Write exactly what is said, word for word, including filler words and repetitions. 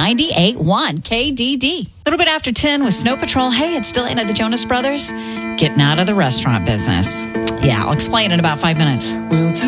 ninety-eight point one K D D. A little bit after ten with Snow Patrol. Hey, it's still Dana, the Jonas Brothers, getting out of the restaurant business. Yeah, I'll explain in about five minutes.